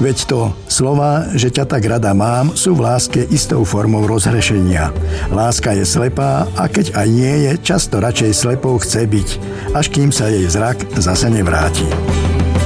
Veď to slova, že ťa tak rada mám, sú v láske istou formou rozhrešenia. Láska je slepá a keď aj nie je, často radšej slepou chce byť, až kým sa jej zrak zase nevráti.